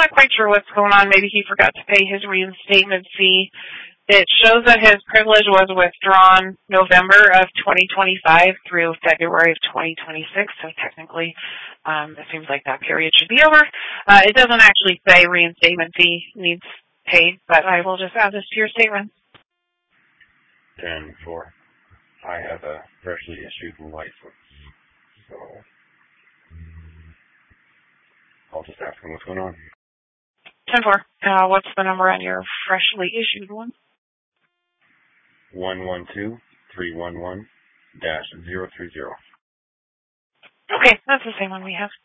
not quite sure what's going on. Maybe he forgot to pay his reinstatement fee. It shows that his privilege was withdrawn November of 2025 through February of 2026, so technically it seems like that period should be over. It doesn't actually say reinstatement fee needs paid, but I will just add this to your statement. 10-4. I have a freshly issued license, so I'll just ask him what's going on. 10-4. What's the number on your freshly issued one? 112311-030. Okay, that's the same one we have.